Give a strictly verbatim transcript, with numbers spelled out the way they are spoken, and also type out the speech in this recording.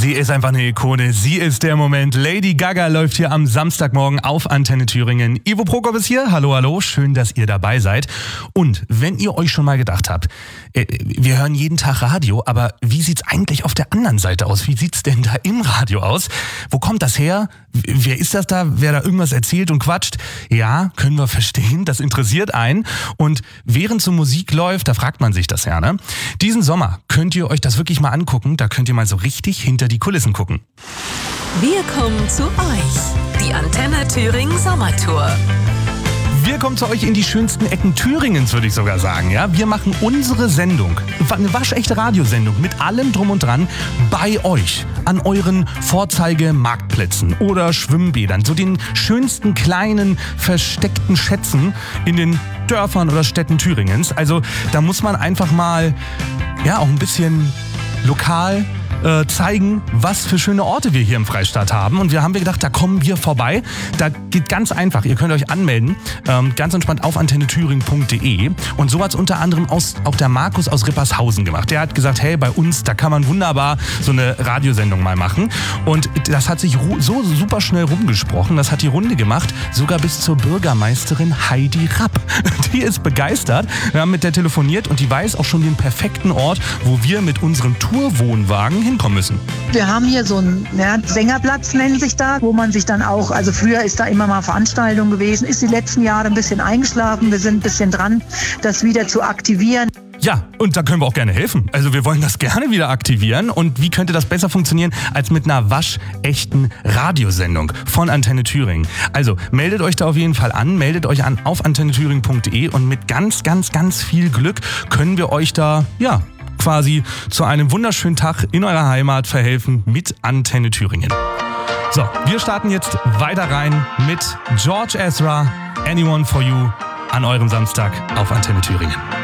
Sie ist einfach eine Ikone. Sie ist der Moment. Lady Gaga läuft hier am Samstagmorgen auf Antenne Thüringen. Ivo Prokop ist hier. Hallo, hallo. Schön, dass ihr dabei seid. Und wenn ihr euch schon mal gedacht habt, äh, wir hören jeden Tag Radio, aber wie sieht's eigentlich auf der anderen Seite aus? Wie sieht's denn da im Radio aus? Wo kommt das her? Wer ist das da? Wer da irgendwas erzählt und quatscht? Ja, können wir verstehen. Das interessiert einen. Und während so Musik läuft, da fragt man sich das ja, ne? Diesen Sommer könnt ihr euch das wirklich mal angucken. Da könnt ihr mal so richtig hinter die Kulissen gucken. Wir kommen zu euch. Die Antenne Thüringen Sommertour. Wir kommen zu euch in die schönsten Ecken Thüringens, würde ich sogar sagen. Ja, wir machen unsere Sendung, eine waschechte Radiosendung mit allem drum und dran bei euch an euren Vorzeigemarktplätzen oder Schwimmbädern, so den schönsten kleinen versteckten Schätzen in den Dörfern oder Städten Thüringens. Also da muss man einfach mal ja auch ein bisschen lokal Äh, zeigen, was für schöne Orte wir hier im Freistaat haben. Und wir haben wir gedacht, da kommen wir vorbei. Da geht ganz einfach. Ihr könnt euch anmelden, ähm, ganz entspannt auf antenne thüringen punkt de. Und so hat es unter anderem aus, auch der Markus aus Rippershausen gemacht. Der hat gesagt, hey, bei uns, da kann man wunderbar so eine Radiosendung mal machen. Und das hat sich ru- so super schnell rumgesprochen. Das hat die Runde gemacht, sogar bis zur Bürgermeisterin Heidi Rapp. Die ist begeistert. Wir haben mit der telefoniert und die weiß auch schon den perfekten Ort, wo wir mit unserem Tourwohnwagen hinkommen müssen. Wir haben hier so einen ja, Sängerplatz, nennt sich da, wo man sich dann auch, also früher ist da immer mal Veranstaltung gewesen, ist die letzten Jahre ein bisschen eingeschlafen. Wir sind ein bisschen dran, das wieder zu aktivieren. Ja, und da können wir auch gerne helfen. Also wir wollen das gerne wieder aktivieren. Und wie könnte das besser funktionieren als mit einer waschechten Radiosendung von Antenne Thüringen? Also meldet euch da auf jeden Fall an, meldet euch an auf antenne thüringen punkt de und mit ganz, ganz, ganz viel Glück können wir euch da, ja, quasi zu einem wunderschönen Tag in eurer Heimat verhelfen mit Antenne Thüringen. So, wir starten jetzt weiter rein mit George Ezra, Anyone for You an eurem Samstag auf Antenne Thüringen.